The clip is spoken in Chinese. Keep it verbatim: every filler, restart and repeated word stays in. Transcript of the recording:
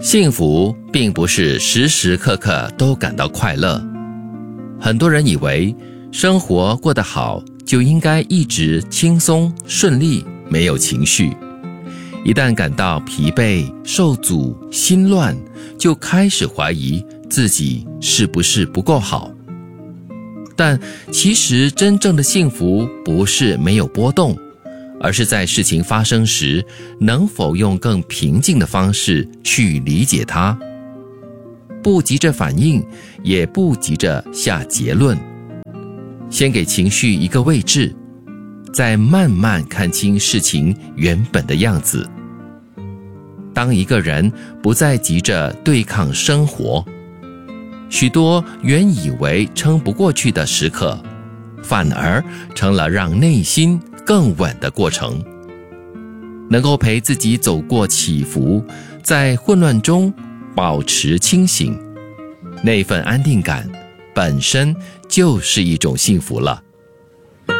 幸福并不是时时刻刻都感到快乐。很多人以为生活过得好就应该一直轻松顺利，没有情绪。一旦感到疲惫、受阻、心乱，就开始怀疑自己是不是不够好。但其实真正的幸福不是没有波动，而是在事情发生时，能否用更平静的方式去理解它，不急着反应，也不急着下结论，先给情绪一个位置，再慢慢看清事情原本的样子。当一个人不再急着对抗生活，许多原以为撑不过去的时刻，反而成了让内心更稳的过程。能够陪自己走过起伏，在混乱中保持清醒，那份安定感本身就是一种幸福了。